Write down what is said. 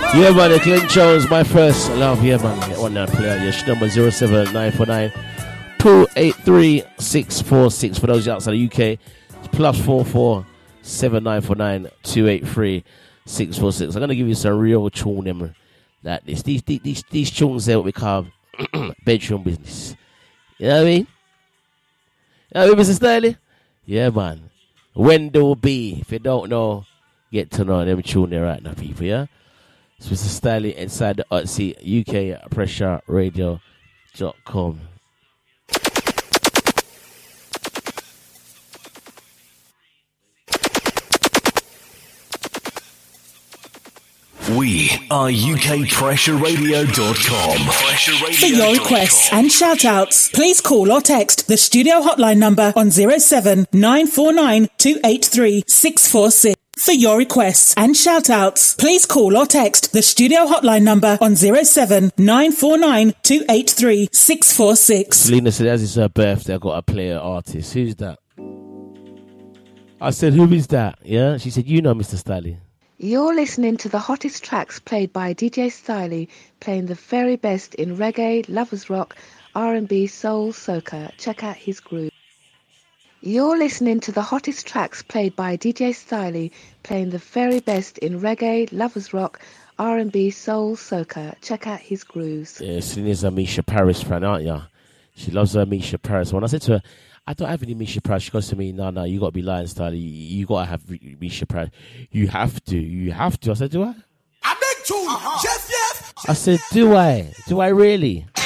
Yeah, man, the Clint Jones, my first love. Yeah, man, get one that player. Your number 07949 283 646. For those outside the UK, it's +44 7949 283 646. I'm gonna give you some real tune them like this. These tunes there what we call bedroom business. You know what I mean? You know what I mean, Mr. Stiley? Yeah, man. Wendell B. If you don't know, get to know them tune there right now, people, yeah? So Mr. Stiley inside the hot seat, UK Pressure Radio.com. We are UKPressureRadio.com. For your requests and shout-outs, please call or text the studio hotline number on 07949 283 646. For your requests and shout-outs, please call or text the studio hotline number on 07949 283 646. Selena said as it's her birthday, I got to play an artist. Who's that? I said, who is that? Yeah? She said, you know Mr. Stiley. You're listening to the hottest tracks played by DJ Stiley, playing the very best in reggae, lovers rock, R&B, soul, soca. Check out his groove. You're listening to the hottest tracks played by DJ Stiley, playing the very best in reggae, lovers rock, R&B, soul, soca. Check out his grooves. Yeah, Selena's a Misha Paris fan, aren't ya? She loves her Misha Paris. When I said to her, I don't have any Misha Paris, she goes to me, no, you got to be lying, Stiley. You got to have Misha Paris. You have to. I said, do I? I beg to. Yes. I said, do I? Do I really?